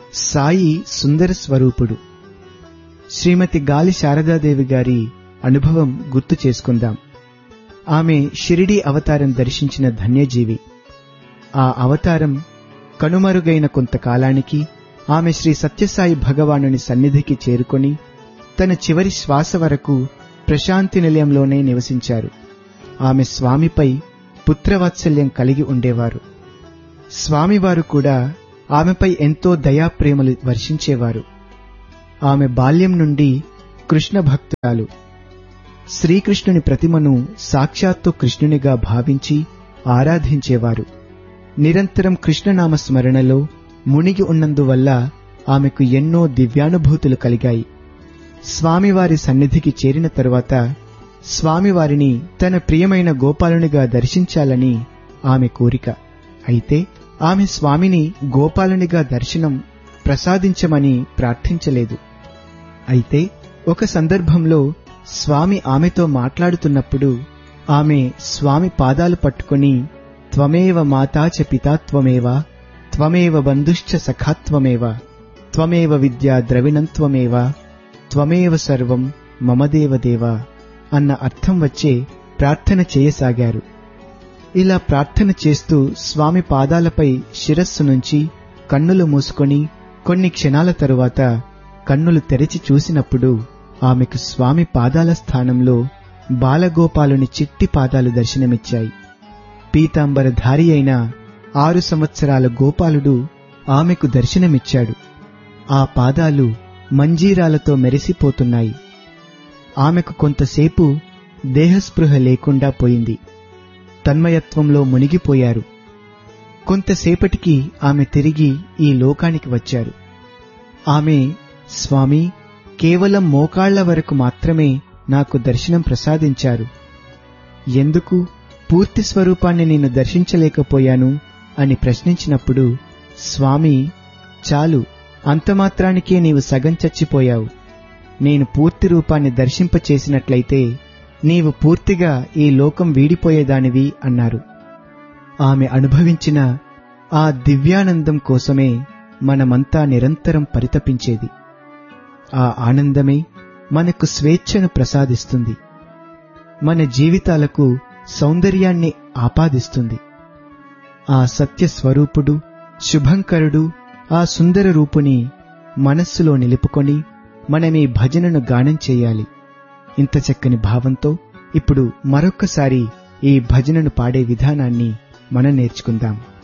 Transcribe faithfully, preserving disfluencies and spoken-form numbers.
సాయి సుందర స్వరూపుడు. శ్రీమతి గాలి శారదాదేవి గారి అనుభవం గుర్తు చేసుకుందాం. ఆమె షిరిడీ అవతారం దర్శించిన ధన్యజీవి. ఆ అవతారం కనుమరుగైన కొంతకాలానికి ఆమె శ్రీ సత్యసాయి భగవానుని సన్నిధికి చేరుకొని తన చివరి శ్వాస వరకు ప్రశాంతి నిలయంలోనే నివసించారు. ఆమె స్వామిపై పుత్రవాత్సల్యం కలిగి ఉండేవారు. స్వామివారు కూడా ఆమెపై ఎంతో దయాప్రేమలు వర్షించేవారు. ఆమె బాల్యం నుండి కృష్ణ భక్తురాలు. శ్రీకృష్ణుని ప్రతిమను సాక్షాత్తు కృష్ణునిగా భావించి ఆరాధించేవారు. నిరంతరం కృష్ణనామ స్మరణలో మునిగి ఉన్నందువల్ల ఆమెకు ఎన్నో దివ్యానుభూతులు కలిగాయి. స్వామివారి సన్నిధికి చేరిన తరువాత స్వామివారిని తన ప్రియమైన గోపాలునిగా దర్శించాలని ఆమె కోరిక. అయితే ఆమె స్వామిని గోపాలునిగా దర్శనం ప్రసాదించమని ప్రార్థించలేదు. అయితే ఒక సందర్భంలో స్వామి ఆమెతో మాట్లాడుతున్నప్పుడు ఆమె స్వామి పాదాలు పట్టుకుని త్వమేవ మాతా చ పితా త్వమేవ త్వమేవ బంధుశ్చ సఖాత్వమేవ త్వమేవ విద్యా ద్రవిణంత్వమేవ త్వమేవ సర్వం మమదేవదేవ అన్న అర్థం వచ్చే ప్రార్థన చేయసాగారు. ఇలా ప్రార్థన చేస్తూ స్వామి పాదాలపై శిరస్సు నుంచి కన్నులు మూసుకొని కొన్ని క్షణాల తరువాత కన్నులు తెరిచి చూసినప్పుడు ఆమెకు స్వామి పాదాల స్థానంలో బాలగోపాలుని చిట్టి పాదాలు దర్శనమిచ్చాయి. పీతాంబరధారి అయిన ఆరు సంవత్సరాల గోపాలుడు ఆమెకు దర్శనమిచ్చాడు. ఆ పాదాలు మంజీరాలతో మెరిసిపోతున్నాయి. ఆమెకు కొంతసేపు దేహస్పృహ లేకుండా పోయింది. తన్మయత్వంలో మునిగిపోయారు. కొంతసేపటికి ఆమె తిరిగి ఈ లోకానికి వచ్చారు. ఆమె, స్వామి, కేవలం మోకాళ్ల వరకు మాత్రమే నాకు దర్శనం ప్రసాదించారు. ఎందుకు పూర్తి స్వరూపాన్ని నేను దర్శించలేకపోయాను అని ప్రశ్నించినప్పుడు స్వామి, చాలు, అంతమాత్రానికే నీవు సగం చచ్చిపోయావు. నేను పూర్తి రూపాన్ని దర్శింపచేసినట్లయితే నీవు పూర్తిగా ఈ లోకం వీడిపోయేదానివి అన్నారు. ఆమె అనుభవించిన ఆ దివ్యానందం కోసమే మనమంతా నిరంతరం పరితపించేది. ఆ ఆనందమే మనకు స్వేచ్ఛను ప్రసాదిస్తుంది. మన జీవితాలకు సౌందర్యాన్ని ఆపాదిస్తుంది. ఆ సత్య స్వరూపుడు, శుభంకరుడు, ఆ సుందర రూపుని మనస్సులో నిలుపుకొని మనమీ భజనను గానం చేయాలి. ఇంత చక్కని భావంతో ఇప్పుడు మరొక్కసారి ఈ భజనను పాడే విధానాన్ని మనం నేర్చుకుందాం.